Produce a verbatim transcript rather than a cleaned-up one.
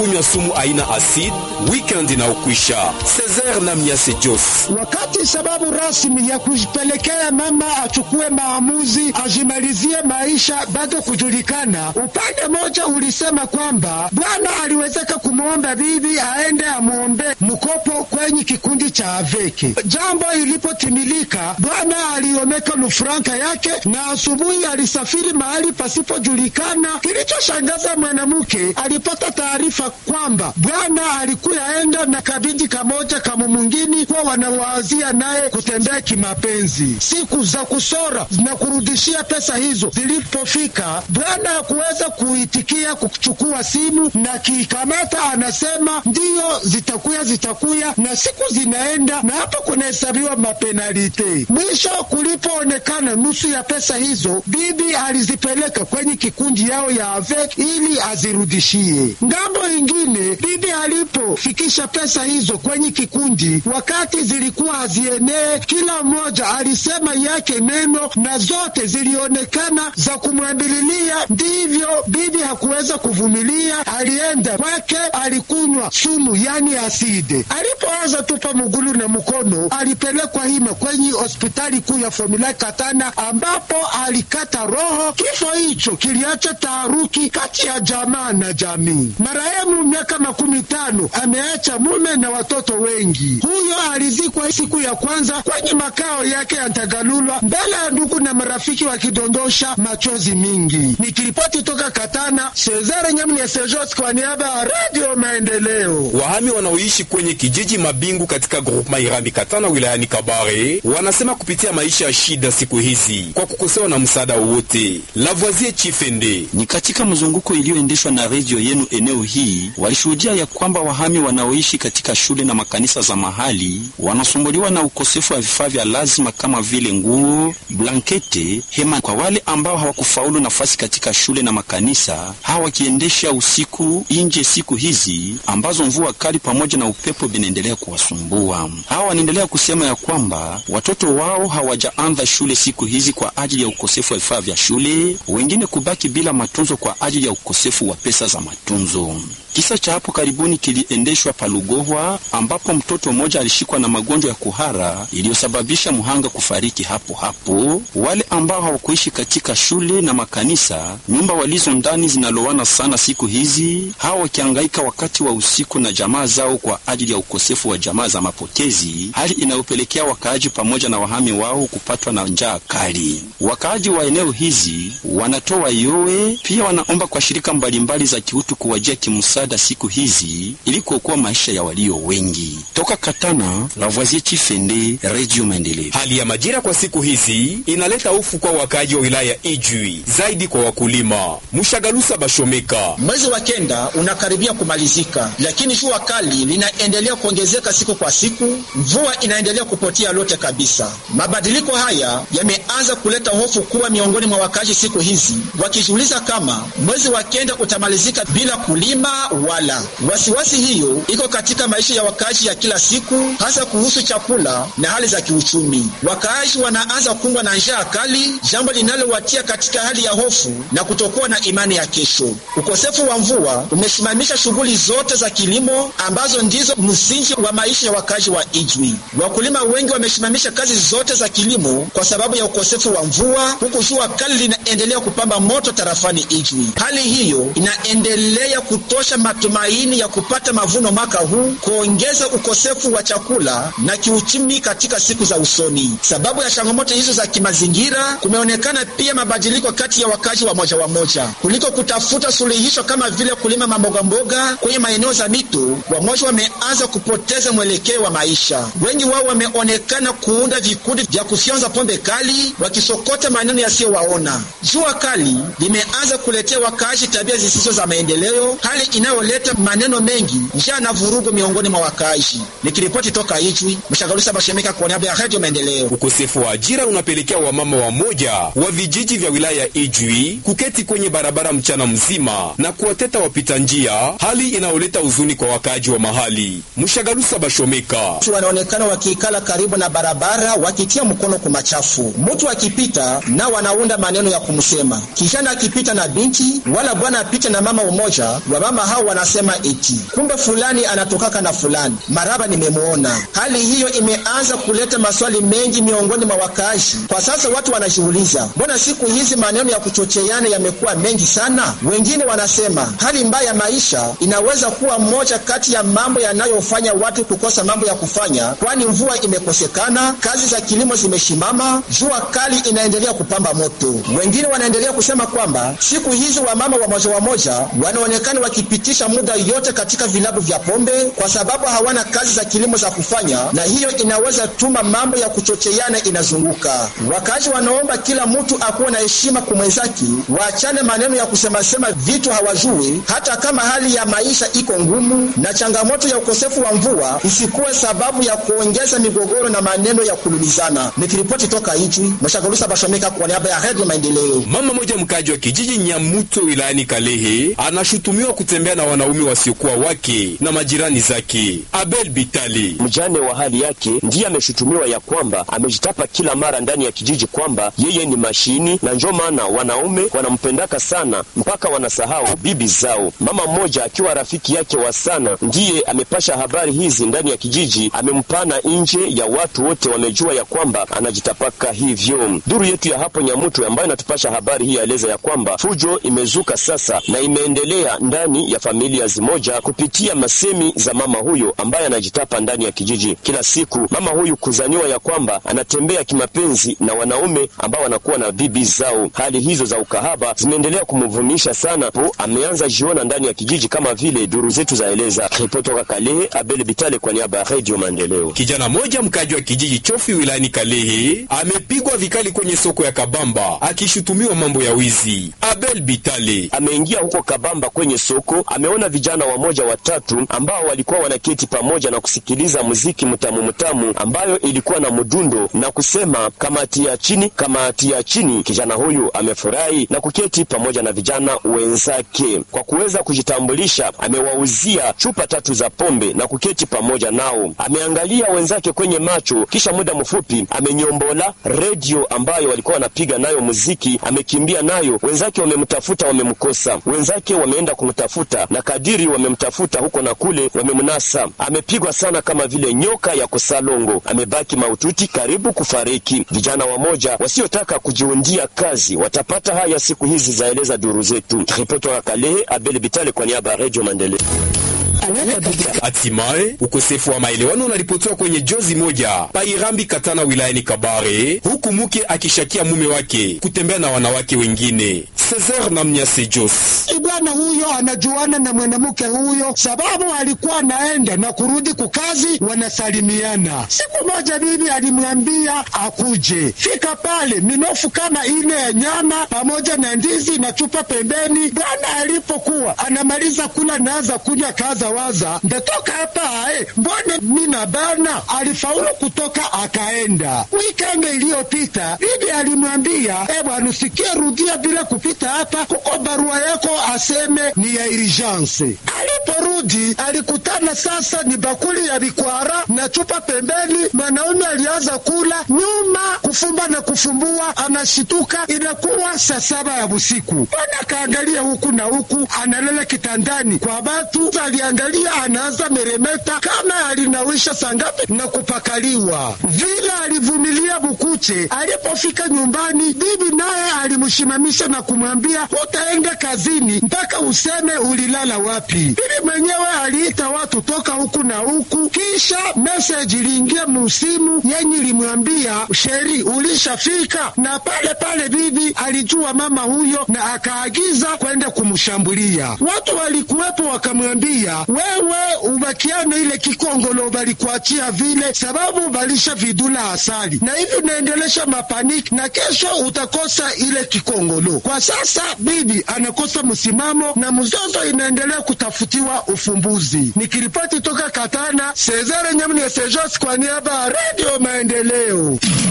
kunywa sumu aina acid, weekend na ukwisha. Cesar na Miase Jos. Wakati sababu rasmi ya kujipelekea mama achukue maamuzi ajimalizie maisha bado kujulikana, upande moja ulisema kwamba bwana aliwezeka kumuomba bibi aende amuombe mkopo kwenye kikundi cha Aveke. Jambo ilipotimilika, bwana aliomeka lufranka yake na asubuhi alisafiri mahali pasipojulikana. Kilichoshangaza, mwanamke alipata taarifa kwamba bwana alikuwa enda na kabindi kamoja kama mwingine kwa wanawazia naye kutembea kimapenzi. Siku za kusora na kurudishia pesa hizo zilipofika, bwana hakuweza kuitikia kuchukua simu na kikamata, anasema ndiyo zitakuya zitakuya, na siku zinaenda na hapa kunahesabiwa mapenalite. Mwisho kulipoonekana nusu ya pesa hizo, bibi alizipeleka kwenye kikundi yao ya Avec ili azirudishie. Ngambo ingine, bibi alipofikisha pesa hizo kwenye kikundi, wakati zilikuwa hazienee, kila mmoja alisema yake neno na zote zilionekana za kumwambililia. Ndivyo bibi hakuweza kuvumilia, alienda kwake, alikunywa sumu yani aside. Alipoanza tupa mugulu na mkono, alipelekwa hima kwenye hospitali kuu ya Formula Katana, ambapo alikata roho. Kifo hicho kiliacha taharuki kati ya jamaa na jamii. Marehemu miaka makumi tano ameacha mume na watoto wengi. Huyo alizikwa siku ya kwanza kwenye makao yake ya Ntagalulwa, mbele ya ndugu na marafiki wakidondosha machozi mingi. Nikiripoti toka Katana, Cesar Nyamnya Sejos kwa niaba ya Radio Maendeleo. Wahami wanaoishi kwenye kijiji Mabingu katika groupement Irambi Katana wilayani Kabare wanasema kupitia maisha ya shida siku hizi kwa kukosewa na msaada wowote. Lavoisier Chifende ni katika mzunguko iliyoendeshwa na radio yenu eneo hii, walishuhudia ya kwamba wahami wanaoishi katika shule na makanisa za mahali wanasumbuliwa na ukosefu wa vifaa vya lazima kama vile nguo, blankete, hema. Kwa wale ambao hawakufaulu nafasi katika shule na makanisa, hawa wakiendesha usiku nje siku hizi ambazo mvua kali pamoja na upepo vinaendelea kuwasumbua. Hawa wanaendelea kusema ya kwamba watoto wao hawajaanza shule siku hizi kwa ajili ya ukosefu wa vifaa vya shule, wengine kubaki bila matunzo kwa ajili ya ukosefu wa pesa za matunzo. Kisa cha hapo karibuni kiliendeshwa Palugohwa, ambapo mtoto mmoja alishikwa na magonjwa ya kuhara iliyosababisha muhanga kufariki hapo hapo. Wale ambao hawakuishi katika shule na makanisa, nyumba walizo ndani zinalowana sana siku hizi, hawa wakihangaika wakati wa usiku na jamaa zao kwa ajili ya ukosefu wa jamaa za mapokezi, hali inayopelekea wakaaji pamoja na wahami wao kupatwa na njaa kali. Wakaaji wa eneo hizi wanatoa yowe, pia wanaomba kwa shirika mbalimbali za kiutu kuwajia kimsa siku hizi ili kuokoa maisha ya walio wengi. Toka Katana, Lavoisier Chifende, Radio Maendeleo. Hali ya majira kwa siku hizi inaleta hofu kwa wakaji wa wilaya Ijwi, zaidi kwa wakulima. Mushagalusa Bashomeka: mwezi wa kenda unakaribia kumalizika, lakini jua kali linaendelea kuongezeka siku kwa siku, mvua inaendelea kupotea lote kabisa. Mabadiliko haya yameanza kuleta hofu kubwa miongoni mwa wakaji siku hizi, wakijiuliza kama mwezi wa kenda utamalizika bila kulima wala. Wasiwasi hiyo iko katika maisha ya wakaaji ya kila siku, hasa kuhusu chakula na hali za kiuchumi. Wakaaji wanaanza kumbwa na njaa kali, jambo linalowatia katika hali ya hofu na kutokuwa na imani ya kesho. Ukosefu wa mvua umesimamisha shughuli zote za kilimo ambazo ndizo msingi wa maisha ya wakaaji wa Ijwi. Wakulima wengi wamesimamisha kazi zote za kilimo kwa sababu ya ukosefu wa mvua, huku jua kali linaendelea kupamba moto tarafani Ijwi. Hali hiyo inaendelea kutosha matumaini ya kupata mavuno mwaka huu, kuongeza ukosefu wa chakula na kiuchumi katika siku za usoni. Sababu ya changamoto hizo za kimazingira, kumeonekana pia mabadiliko kati ya wakazi wa moja wa moja. Kuliko kutafuta suluhisho kama vile kulima mamboga mboga kwenye maeneo za mito, wamoja wameanza kupoteza mwelekeo wa maisha. Wengi wao wameonekana kuunda vikundi vya kufyonza pombe kali, wakisokota maneno yasiyowaona. Jua kali limeanza kuletea wakazi tabia zisizo za maendeleo, hali inayoleta maneno mengi, njaa na vurugu miongoni mwa wakazi. Nikiripoti toka Ijwi, Mshagalusa Bashemeka kwa niaba ya Radio Maendeleo. Ukosefu wa ajira unapelekea wamama wa moja wa vijiji vya wilaya Ijwi kuketi kwenye barabara mchana mzima na kuwateta wapita njia, hali inayoleta huzuni kwa wakaji wa mahali. Mshagalusa Bashomeka: wanaonekana wakikala karibu na barabara wakitia mkono kwa machafu. Mtu akipita na wanaunda maneno ya kumsema. Kijana akipita na binti wala bwana apita na mama umoja, wa mama hao wao wanasema eti kumbe fulani anatokaka na fulani, maraba nimemuona. Hali hiyo imeanza kuleta maswali mengi miongoni mwa wakaaji. Kwa sasa watu wanajiuliza, mbona siku hizi maneno ya kuchocheana yamekuwa mengi sana? Wengine wanasema hali mbaya ya maisha inaweza kuwa moja kati ya mambo yanayofanya watu kukosa mambo ya kufanya, kwani mvua imekosekana, kazi za kilimo zimeshimama, jua kali inaendelea kupamba moto. Wengine wanaendelea kusema kwamba siku hizi wamama wa moja wa moja wanaonekana wakipitisha muda yote katika vilabu vya pombe kwa sababu hawana kazi za kilimo za kufanya, na hiyo inaweza tuma mambo ya kuchocheana inazunguka. Wakazi wanaomba kila mtu akuwe na heshima kwa mwenzake, waachane maneno ya kusema sema vitu hawajui, hata kama hali ya maisha iko ngumu na changamoto ya ukosefu wa mvua isikuwe sababu ya kuongeza migogoro na maneno ya kulumizana. Nikiripoti toka Ijwi, Mshagalusa Bashomeka kwa niaba ya Radio Maendeleo. Mama moja mkaji wa kijiji Nyamuto wilayani Kalehe anashutumiwa kutembea na wanaume wasiokuwa wake na majirani zake. Abel Bitali, mjane wa hali yake, ndiye ameshutumiwa ya kwamba amejitapa kila mara ndani ya kijiji kwamba yeye ni mashini, na njoo maana wanaume wanampendaka sana mpaka wanasahau bibi zao. Mama mmoja akiwa rafiki yake wa sana ndiye amepasha habari hizi ndani ya kijiji, amempana nje ya watu wote wamejua ya kwamba anajitapaka hivyo. Duru yetu ya hapo Nyamuto ambayo inatupasha habari hii yaeleza ya kwamba fujo imezuka sasa na imeendelea ndani ya familia zimoja kupitia masemi za mama huyo ambaye anajitapa ndani ya kijiji. Kila siku mama huyu kuzaniwa ya kwamba anatembea kimapenzi na wanaume ambao wanakuwa na bibi zao. Hali hizo za ukahaba zimeendelea kumvumisha sana, po ameanza jiona ndani ya kijiji kama vile duru zetu zaeleza. Ripoti toka Kalehe, Abel Bitale kwa niaba ya Radio Maendeleo. Kijana moja mkaji wa kijiji Chofi wilayani Kalehe amepigwa vikali kwenye soko ya Kabamba akishutumiwa mambo ya wizi. Abel Bitale ameingia huko Kabamba kwenye soko, ameona vijana wamoja watatu ambao walikuwa wanaketi pamoja na kusikiliza muziki mtamu mtamu ambayo ilikuwa na mdundo na kusema kamati ya chini, kamati ya chini. Kijana huyu amefurahi na kuketi pamoja na vijana wenzake. Kwa kuweza kujitambulisha, amewauzia chupa tatu za pombe na kuketi pamoja nao. Ameangalia wenzake kwenye macho, kisha muda mfupi amenyombola radio ambayo walikuwa wanapiga nayo muziki, amekimbia nayo. Wenzake wamemtafuta, wamemkosa. Wenzake wameenda kumtafuta na kadiri wamemtafuta huko na kule wamemnasa. Amepigwa sana kama vile nyoka ya kusalongo, amebaki maututi karibu kufariki. Vijana wamoja wasiotaka kujiundia kazi watapata haya siku hizi, zaeleza duru zetu. Ripoti wa Kalehe, Abel Bitale kwa niaba ya Radio Maendeleo. Hatimaye ukosefu wa maelewano unaripotiwa kwenye jozi moja Pairambi Katana wilayani Kabare, huku mke akishakia mume wake kutembea na wanawake wengine. Cesar na Mnyase Jos, bwana huyo anajuana na mwanamke huyo sababu alikuwa anaenda na kurudi kukazi, wanasalimiana. Siku moja bibi alimwambia akuje, fika pale minofu kama ine ya nyama pamoja na ndizi na chupa pembeni. Bwana alipokuwa anamaliza kula naanza kunywa kaza waza, ndatoka hapa eh, mbona mina bana. Alifaulu kutoka akaenda. Weekend iliyopita bibi alimwambia, eh bwana usikie rudia bila kupita hapa, kuko barua yako aseme ni ya urgence. Aliporudi alikutana sasa ni bakuli ya bikwara na chupa pembeni. Mwanaume alianza kula nyuma kufumba na kufumbua, anashituka inakuwa saa saba ya usiku. Bwana kaangalia huku na huku, analala kitandani kwa batu. Aliangalia anaanza meremeta kama alinawisha sangapi na kupakaliwa. Vila alivumilia bukuche. Alipofika nyumbani, bibi naye alimshimamisha na kumwambia utaenda kazini mpaka useme ulilala wapi. Bibi mwenyewe aliita watu toka huku na huku, kisha message iliingia musimu yenye limwambia sheri ulishafika. Na pale pale bibi alijua mama huyo na akaagiza kwenda kumshambulia. Watu walikuwepo wakamwambia, wewe ubakiane ile kikongolo balikuachia vile sababu balisha vidula asali na hivi unaendelesha mapaniki na kesho utakosa ile kikongolo. Kwa sasa bibi anakosa msimamo na mzozo inaendelea kutafutiwa ufumbuzi. Nikiripoti toka Katana, Cesare Nyamuni Sejos kwa niaba ya Radio Maendeleo.